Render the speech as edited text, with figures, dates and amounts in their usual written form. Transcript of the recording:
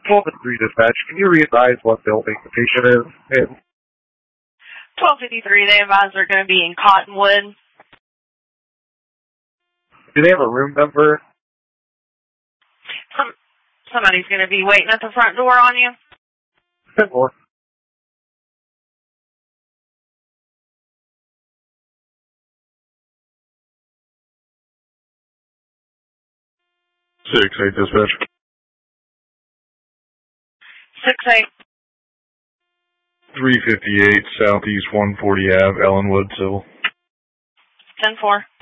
1253 dispatch, can you re-advise what building the patient is in? 1253, they advise they're going to be in Cottonwood. Do they have a room number? Somebody's going to be waiting at the front door on you. 10 more. Six eight dispatch. 6-8. 358 Southeast 140 Ave, Ellenwood, Civil. 10-4.